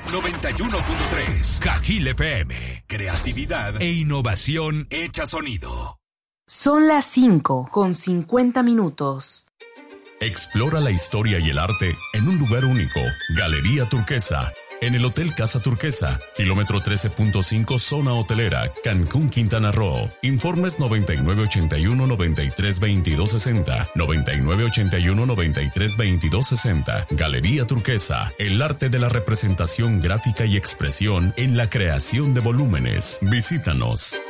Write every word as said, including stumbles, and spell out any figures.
noventa y uno punto tres. Cajil F M. Creatividad e innovación hecha sonido. Son las cinco con cincuenta minutos. Explora la historia y el arte en un lugar único. Galería Turquesa. En el Hotel Casa Turquesa, kilómetro trece punto cinco, zona hotelera, Cancún, Quintana Roo. Informes noventa y nueve ochenta y uno noventa y tres veintidós sesenta, noventa y nueve ochenta y uno noventa y tres veintidós sesenta. Galería Turquesa, el arte de la representación gráfica y expresión en la creación de volúmenes. Visítanos.